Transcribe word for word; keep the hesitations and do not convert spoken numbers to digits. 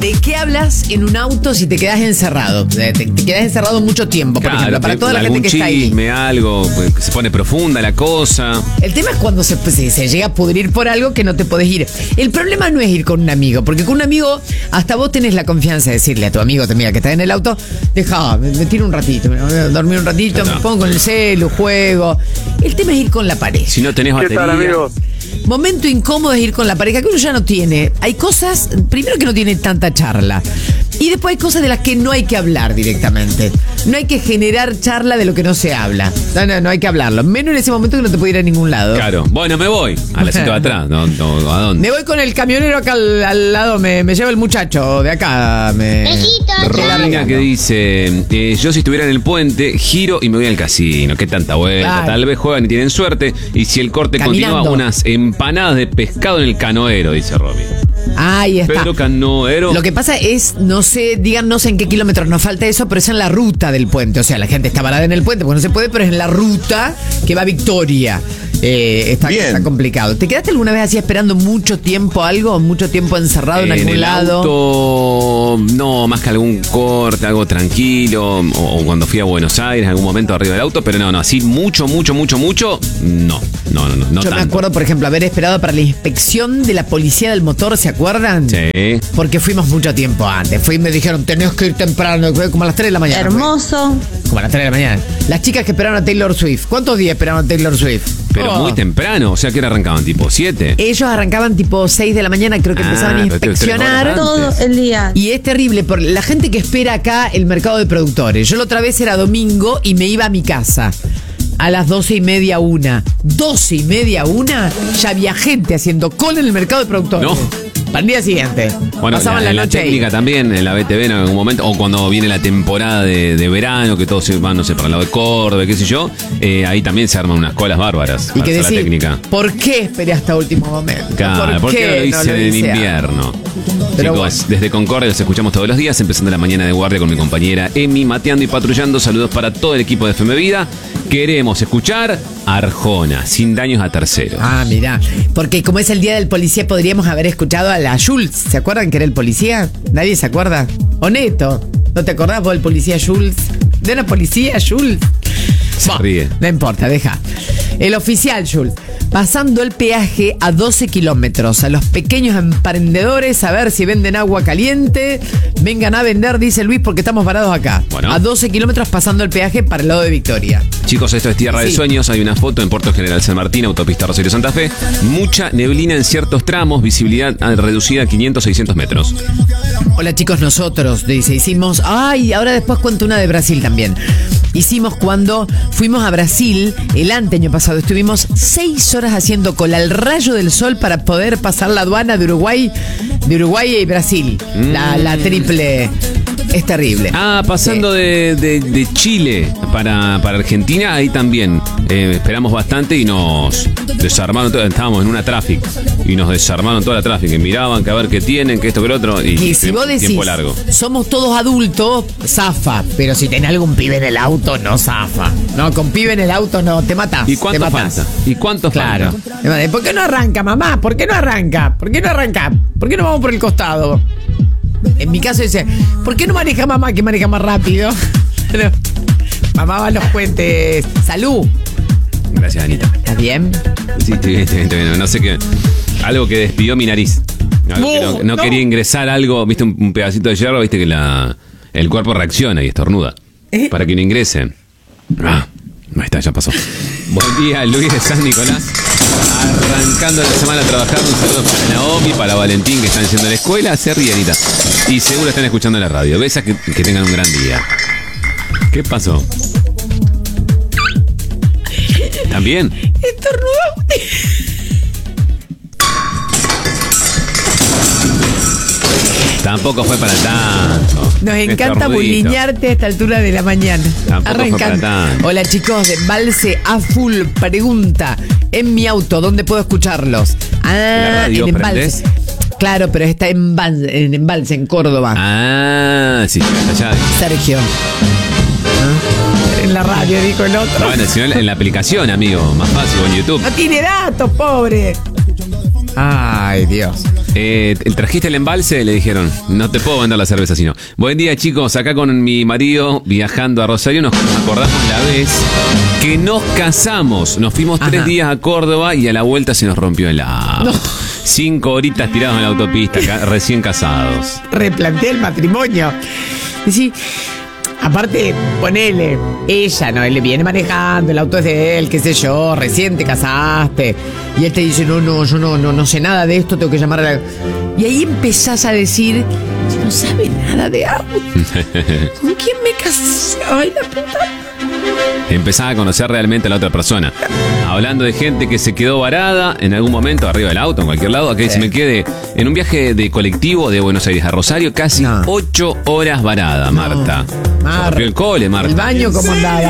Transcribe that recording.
¿De qué hablas en un auto si te quedas encerrado? Te, te quedas encerrado mucho tiempo, por Claro, ejemplo, para te- toda la gente algún que está ahí. chisme, algo, pues, que se pone profunda la cosa. El tema es cuando se, pues, se, se llega a pudrir por algo que no te podés ir. El problema no es ir con un amigo, porque con un amigo hasta vos tenés la confianza de decirle a tu amigo, te mira, que está en el auto, deja, me, me tiro un ratito, me voy a dormir un ratito, No. me pongo con el celu, juego. El tema es ir con la pareja. Si no tenés ¿Qué batería. tal, amigos? Momento incómodo es ir con la pareja que uno ya no tiene. Hay cosas, primero que no tiene tanta charla. Y después hay cosas de las que no hay que hablar directamente. No hay que generar charla de lo que no se habla. No, no, no hay que hablarlo. Menos en ese momento que no te puede ir a ningún lado. Claro. Bueno, me voy. Al asiento de atrás. No, no, ¿a dónde? Me voy con el camionero acá al, al lado, me, me lleva el muchacho de acá. Me, Romina que dice, eh, yo si estuviera en el puente, giro y me voy al casino. Qué tanta vuelta. Claro. Tal vez juegan y tienen suerte. Y si el corte Caminando. continúa, unas empanadas de pescado en el canoero, dice Romy. Ahí está. Pedro Canoero. Lo que pasa es, no sé, díganos en qué kilómetros nos falta eso, pero es en la ruta del puente. O sea, la gente está parada en el puente porque no se puede, pero es en la ruta que va a Victoria. Eh, está, Bien. está complicado. ¿Te quedaste alguna vez así esperando mucho tiempo algo? ¿Mucho tiempo encerrado en, en algún el lado? auto, no, más que algún corte, algo tranquilo, o, o cuando fui a Buenos Aires, en algún momento arriba del auto, pero no, no, así mucho, mucho, mucho, mucho, no, no, no, no, no Yo me tanto. acuerdo, por ejemplo, haber esperado para la inspección de la policía del motor, ¿se acuerdan? Sí. Porque fuimos mucho tiempo antes. Fui y me dijeron, tenés que ir temprano, fue como a las tres de la mañana. fue. Hermoso. Como a las tres de la mañana. Las chicas que esperaron a Taylor Swift. ¿Cuántos días esperaron a Taylor Swift? Pero Oh. muy temprano, o sea que ahora arrancaban tipo siete. Ellos arrancaban tipo seis de la mañana, creo que Ah, empezaban a pero tres inspeccionar. horas Todo Antes. el día. Y es terrible, por la gente que espera acá el mercado de productores. Yo la otra vez era domingo y me iba a mi casa a las doce y media, una. Doce y media, una, ya había gente haciendo cola en el mercado de productores. No. Para el día siguiente. Bueno, Pasaban la, la, en la noche ahí. técnica también, en la B T V en algún momento, o cuando viene la temporada de, de verano, que todos se van, no sé, para el lado de Córdoba, qué sé yo, eh, ahí también se arman unas colas bárbaras Y para que hacer la decir, técnica. ¿por qué esperé hasta último momento? Claro, ¿por qué no lo hice en hice invierno? Pero Chicos, desde Concordia los escuchamos todos los días, empezando la mañana de guardia con mi compañera Emi, mateando y patrullando. Saludos para todo el equipo de F M Vida. Queremos escuchar Arjona, sin daños a terceros. Ah, mirá. Porque como es el día del policía, podríamos haber escuchado a la Schultz. ¿Se acuerdan que era el policía? ¿Nadie se acuerda? ¿O Neto? ¿No te acordás vos del policía Schultz? ¿De la policía Schultz? Se Bah, ríe. No importa, deja. El oficial Schultz, pasando el peaje a doce kilómetros. A los pequeños emprendedores, a ver si venden agua caliente. Vengan a vender, dice Luis, porque estamos parados acá. Bueno. A doce kilómetros pasando el peaje para el lado de Victoria. Chicos, esto es Tierra de Sí. Sueños. Hay una foto en Puerto General San Martín, autopista Rosario Santa Fe. Mucha neblina en ciertos tramos, visibilidad ah, reducida a quinientos, seiscientos metros. Hola chicos, nosotros, dice, hicimos... Ay, ahora después cuento una de Brasil también. Hicimos cuando fuimos a Brasil el anteaño pasado. Estuvimos seis horas haciendo cola al rayo del sol para poder pasar la aduana de Uruguay, de Uruguay y Brasil. Mm. La, la triple... Es terrible. Ah, pasando Sí. de, de- de Chile para, para Argentina, ahí también eh, esperamos bastante y nos desarmaron todo. Estábamos en una traffic y nos desarmaron toda la traffic. Y miraban que a ver qué tienen, que esto, que lo otro. Y Que si vos decís, tiempo largo. somos todos adultos, zafa. Pero si tenés algún pibe en el auto, no zafa. No, con pibe en el auto no, te matás. ¿Y te cuánto matás. falta? ¿Y cuánto Claro. falta? ¿Por qué no arranca, mamá? ¿Por qué no arranca? ¿Por qué no arranca? ¿Por qué no vamos por el costado? En mi caso dice, ¿por qué no maneja mamá que maneja más rápido? Pero, mamá va a los puentes. Salud. Gracias, Anita. ¿Estás bien? Sí, estoy bien, estoy bien, estoy bien. No sé qué. Algo que despidió mi nariz. Algo que no, No, no no. quería ingresar algo, viste, un, un pedacito de hierro, viste que la, el cuerpo reacciona y estornuda. ¿Eh? Para que no ingrese. Ah, ahí está, ya pasó. Buen día, Luis de San Nicolás. Arrancando la semana trabajando. Un saludo para Naomi, para Valentín, que están haciendo la escuela. Se ríe, Anita. Y seguro están escuchando la radio. Besas, que, que tengan un gran día. ¿Qué pasó? ¿También? Estornudó. Tampoco fue para tanto. Nos encanta Estornudito. bulinearte a esta altura de la mañana. Tampoco fue para tanto. Hola chicos, de Embalse a full. Pregunta, en mi auto, ¿dónde puedo escucharlos? Ah, ¿La radio en Embalse. Claro, pero está en Embalse, en, Embalse, en Córdoba. Ah, sí, allá. Sergio. ¿Ah? En la radio, dijo el otro. Bueno, si no, en la aplicación, amigo. Más fácil, o en YouTube. No tiene datos, pobre. Ay, Dios. Eh, ¿Trajiste el embalse? Le dijeron. No te puedo vender la cerveza si no. Buen día, chicos. Acá con mi marido viajando a Rosario nos acordamos la vez que nos casamos. Nos fuimos Ajá. tres días a Córdoba y a la vuelta se nos rompió el auto. No. Cinco horitas tirados en la autopista, ca- recién casados. Replanteé el matrimonio. Sí. Aparte, ponele, ella, ¿no? Él viene manejando, el auto es de él, qué sé yo, recién te casaste. Y él te dice, no, no, yo no, no, no sé nada de esto, tengo que llamar a la... Y ahí empezás a decir, no sabe nada de auto. ¿Con quién me casé? Ay, la puta. Empezás a conocer realmente a la otra persona. Hablando de gente que se quedó varada en algún momento arriba del auto, en cualquier lado. Acá dice, me quedé en un viaje de colectivo de Buenos Aires a Rosario, casi no. ocho horas varada, Marta. No. Mar, el cole, Marta. El baño, ¿cómo andaba?